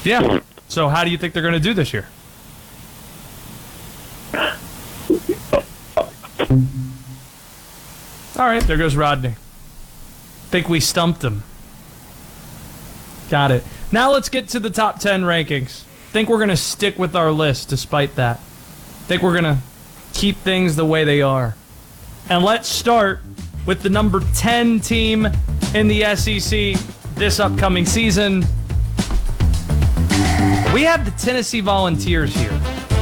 Yeah. So how do you think they're going to do this year? All right, there goes Rodney. Think we stumped him. Got it. Now let's get to the top 10 rankings. Think we're going to stick with our list despite that. Think we're going to keep things the way they are. And let's start with the number 10 team in the SEC this upcoming season. We have the Tennessee Volunteers here.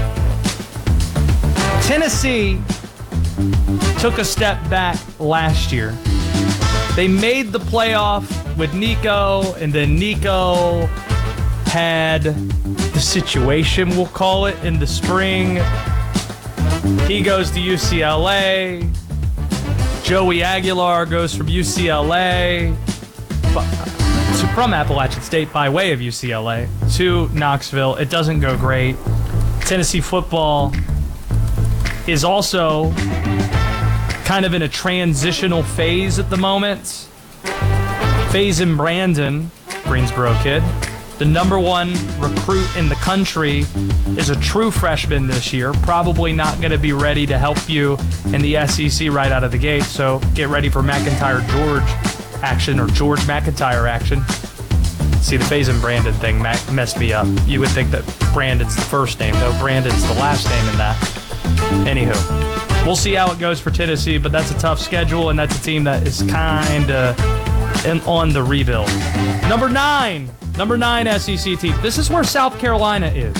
Tennessee took a step back last year. They made the playoff with Nico, and then Nico had the situation, we'll call it, in the spring. He goes to UCLA. Joey Aguilar goes from UCLA, from Appalachian State by way of UCLA, to Knoxville. It doesn't go great. Tennessee football is also kind of in a transitional phase at the moment. Faison Brandon, Greensboro kid, the number one recruit in the country, is a true freshman this year. Probably not going to be ready to help you in the SEC right out of the gate. So get ready for McIntyre George action, or George McIntyre action. See, the Faison Brandon thing messed me up. You would think that Brandon's the first name, though Brandon's the last name in that. Anywho, we'll see how it goes for Tennessee, but that's a tough schedule, and that's a team that is kind of on the rebuild. Number nine SEC team. This is where South Carolina is.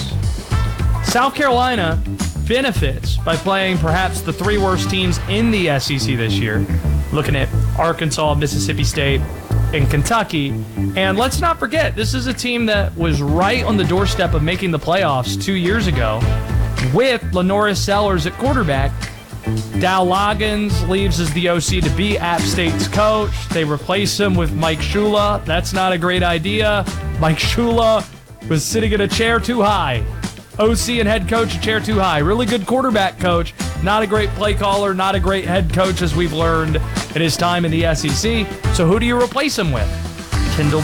South Carolina benefits by playing perhaps the three worst teams in the SEC this year. Looking at Arkansas, Mississippi State, and Kentucky. And let's not forget, this is a team that was right on the doorstep of making the playoffs 2 years ago with Lenoris Sellers at quarterback. Dow Loggins leaves as the OC to be App State's coach. They replace him with Mike Shula. That's not a great idea. Mike Shula was sitting in a chair too high. OC and head coach, a chair too high. Really good quarterback coach. Not a great play caller. Not a great head coach, as we've learned in his time in the SEC. So who do you replace him with? Kendall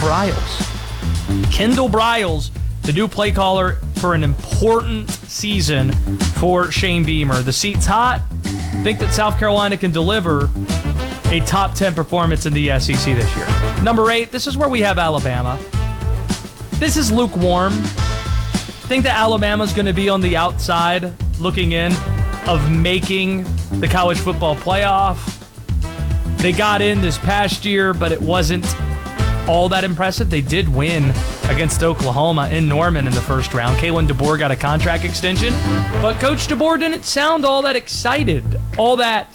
Briles. Kendall Briles, the new play caller for an important season for Shane Beamer. The seat's hot. Think that South Carolina can deliver a top 10 performance in the SEC this year. Number 8, this is where we have Alabama. This is lukewarm. Think that Alabama's going to be on the outside looking in of making the college football playoff. They got in this past year, but it wasn't all that impressive. They did win against Oklahoma in Norman in the first round. Kalen DeBoer got a contract extension, but Coach DeBoer didn't sound all that excited, all that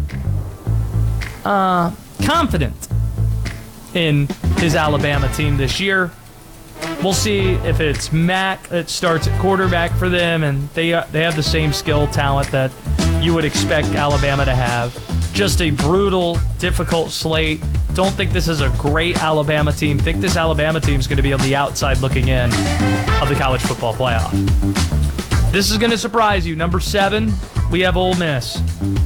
confident in his Alabama team this year. We'll see if it's Mack that starts at quarterback for them, and they have the same skill talent that you would expect Alabama to have. Just a brutal, difficult slate. Don't think this is a great Alabama team. Think this Alabama team is going to be on the outside looking in of the college football playoff. This is going to surprise you. Number 7, we have Ole Miss.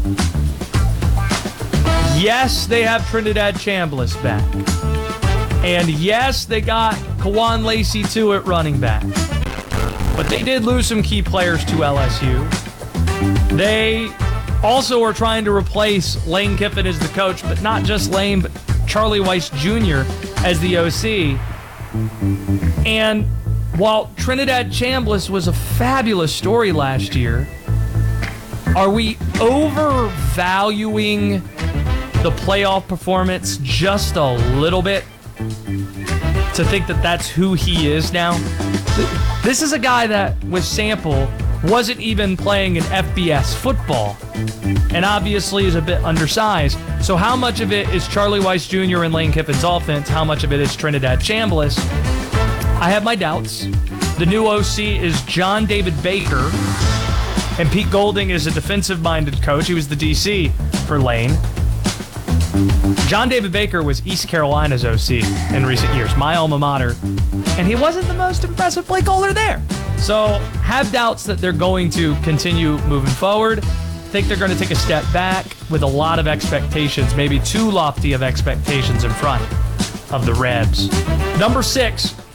Yes, they have Trinidad Chambliss back. And yes, they got Kawan Lacey too at running back. But they did lose some key players to LSU. They also are trying to replace Lane Kiffin as the coach, but not just Lane, but Charlie Weiss Jr. as the OC. And while Trinidad Chambliss was a fabulous story last year, are we overvaluing the playoff performance just a little bit to think that that's who he is now? This is a guy that, with Sample, wasn't even playing an FBS football, and obviously is a bit undersized. So how much of it is Charlie Weiss Jr. and Lane Kiffin's offense? How much of it is Trinidad Chambliss? I have my doubts. The new OC is John David Baker, and Pete Golding is a defensive-minded coach. He was the DC for Lane. John David Baker was East Carolina's OC in recent years, my alma mater, and he wasn't the most impressive play caller there. So have doubts that they're going to continue moving forward. Think they're going to take a step back with a lot of expectations, maybe too lofty of expectations in front of the Rebs. Number 6,